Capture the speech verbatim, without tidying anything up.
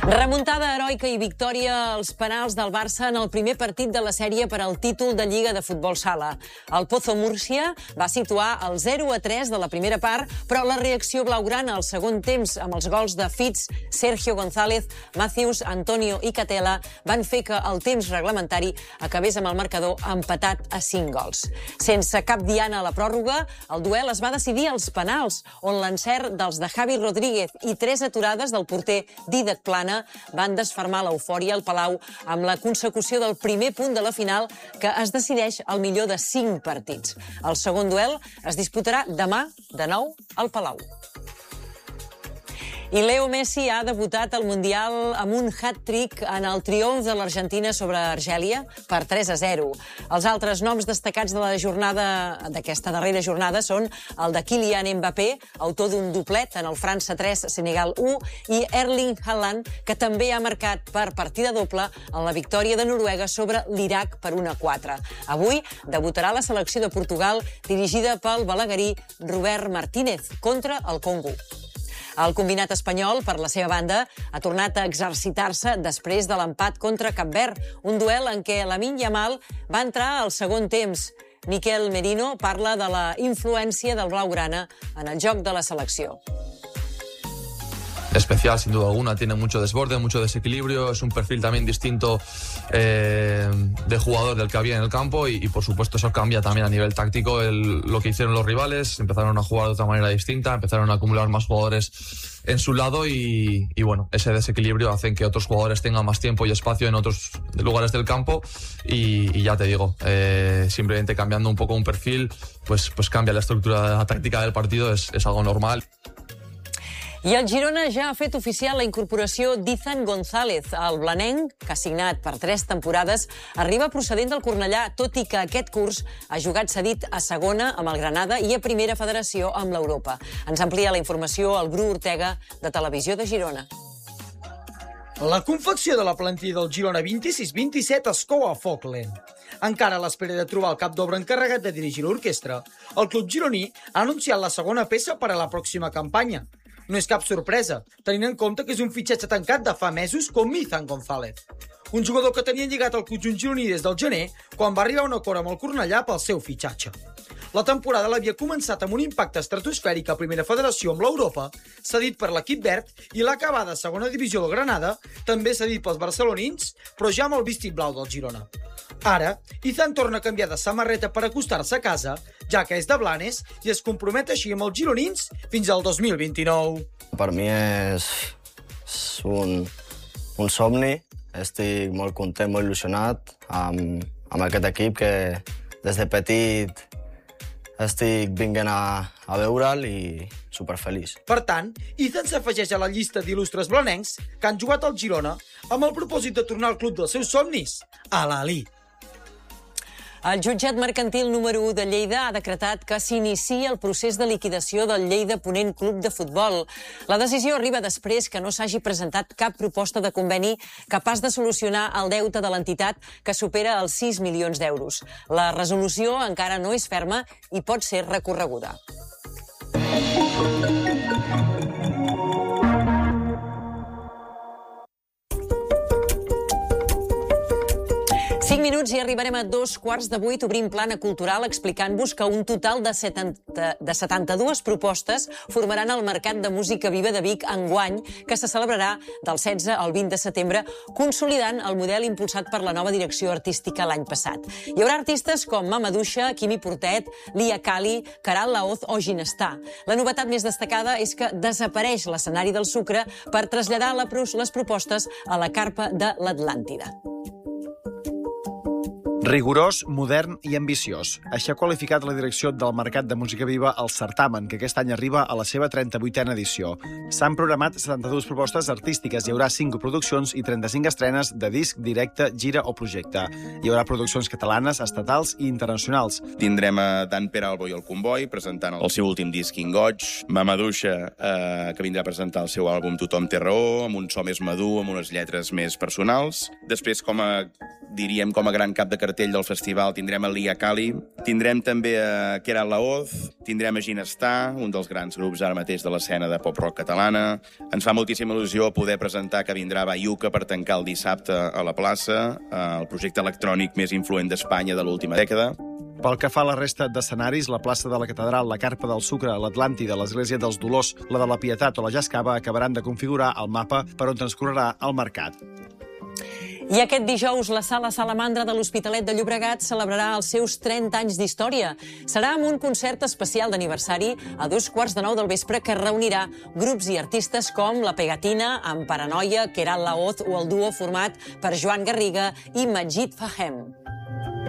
Remuntada heroica i victòria als penals del Barça en el primer partit de la sèrie per al títol de Lliga de Futbol Sala. El Pozo Múrcia va situar el zero a tres de la primera part, però la reacció blaugrana al segon temps amb els gols de Fitz, Sergio González, Matthews, Antonio i Catela van fer que el temps reglamentari acabés amb el marcador empatat a cinc gols. Sense cap diana a la pròrroga, el duel es va decidir als penals, on l'encert dels de Javi Rodríguez i tres aturades del porter Dídac Plana van desfermar l'eufòria al Palau amb la consecució del primer punt de la final que es decideix al millor de cinc partits. El segon duel es disputarà demà, de nou, al Palau. I Leo Messi ha debutat al Mundial amb un hat-trick en el triomf de l'Argentina sobre Argèlia per tres a zero. Els altres noms destacats de la jornada d'aquesta darrera jornada són el de Kylian Mbappé, autor d'un doblet en el França tres, Senegal u, i Erling Haaland, que també ha marcat per partida doble en la victòria de Noruega sobre l'Iraq per un a quatre. Avui debutarà la selecció de Portugal dirigida pel balaguerí Robert Martínez contra el Congo. El combinat espanyol, per la seva banda, ha tornat a exercitar-se després de l'empat contra Cap Verd, un duel en què Lamine Yamal va entrar al segon temps. Miquel Merino parla de la influència del blaugrana en el joc de la selecció. Especial, sin duda alguna, tiene mucho desborde, mucho desequilibrio, es un perfil también distinto eh, de jugador del que había en el campo y, y por supuesto eso cambia también a nivel táctico el, lo que hicieron los rivales, empezaron a jugar de otra manera distinta, empezaron a acumular más jugadores en su lado y, y bueno, ese desequilibrio hace que otros jugadores tengan más tiempo y espacio en otros lugares del campo y, y ya te digo, eh, simplemente cambiando un poco un perfil, pues, pues cambia la estructura la táctica del partido, es, es algo normal. I el Girona ja ha fet oficial la incorporació d'Izan González. El blanenc, que ha signat per tres temporades, arriba procedent del Cornellà, tot i que aquest curs ha jugat cedit a segona amb el Granada i a primera federació amb l'Europa. Ens amplia la informació el Bru Ortega, de Televisió de Girona. La confecció de la plantilla del Girona vint-i-sis vint-i-set es cou a foc lent. Encara a l'espera de trobar el cap d'obra encarregat de dirigir l'orquestra, el club gironí ha anunciat la segona peça per a la pròxima campanya. No és cap sorpresa, tenint en compte que és un fitxatge tancat de fa mesos com Izan González. Un jugador que tenia lligat al conjunt gironí des del gener, quan va arribar a un acord amb el Cornellà pel seu fitxatge. La temporada l'havia començat amb un impacte estratosfèric a Primera Federació amb l'Europa, cedit per l'equip verd, i l'acabada segona divisió del Granada, també cedit pels barcelonins, però ja amb el vestit blau del Girona. Ara, Izan torna a canviar de samarreta per acostar-se a casa, ja que és de Blanes i es compromet així amb els gironins fins al dos mil vint-i-nou. Per mi és un, un somni. Estic molt content, molt il·lusionat amb, amb aquest equip que des de petit estic vinguent a, a veure'l i superfeliç. Per tant, Izan s'afegeix a la llista d'il·lustres blanencs que han jugat al Girona amb el propòsit de tornar al club dels seus somnis, a l'Ali. El jutjat mercantil número u de Lleida ha decretat que s'inicia el procés de liquidació del Lleida Ponent Club de Futbol. La decisió arriba després que no s'hagi presentat cap proposta de conveni capaç de solucionar el deute de l'entitat que supera els sis milions d'euros. La resolució encara no és ferma i pot ser recorreguda. Cinc minuts i arribarem a dos quarts de vuit. Obrim plana cultural explicant-vos que un total de, setanta, de setanta-dues propostes formaran el Mercat de Música Viva de Vic enguany, que se celebrarà del setze al vint de setembre, consolidant el model impulsat per la nova direcció artística l'any passat. Hi haurà artistes com Mamadouxa, Quimi Portet, Lia Kali, Caral Laoz o Ginestà. La novetat més destacada és que desapareix l'escenari del Sucre per traslladar les propostes a la carpa de l'Atlàntida. Rigorós, modern i ambiciós. Això ha qualificat la direcció del Mercat de Música Viva al certamen, que aquest any arriba a la seva trenta-vuitena edició. S'han programat setanta-dues propostes artístiques, hi haurà cinc produccions i trenta-cinc estrenes de disc, directe, gira o projecte. Hi haurà produccions catalanes, estatals i internacionals. Tindrem a Dan Peralbo i el Comboi presentant el seu últim disc Ingoig, Mamadouxa, eh, que vindrà a presentar el seu àlbum Tothom té raó, amb un so més madur, amb unes lletres més personals. Després, com a diríem com a gran cap de cartell del festival, tindrem a Lia Kali, tindrem també a Keral Laoz, tindrem a Ginestar, un dels grans grups ara mateix de l'escena de pop-rock catalana. Ens fa moltíssima il·lusió poder presentar que vindrà Bayuca per tancar el dissabte a la plaça, el projecte electrònic més influent d'Espanya de l'última dècada. Pel que fa a la resta d'escenaris, la plaça de la Catedral, la Carpa del Sucre, l'Atlàntida, l'Església dels Dolors, la de la Pietat o la Jascava acabaran de configurar el mapa per on transcorrerà el mercat. I aquest dijous la Sala Salamandra de l'Hospitalet de Llobregat celebrarà els seus trenta anys d'història. Serà amb un concert especial d'aniversari a dos quarts de nou del vespre que reunirà grups i artistes com La Pegatina, amb Paranoia, Keral Laoz o el duo format per Joan Garriga i Majid Fahem.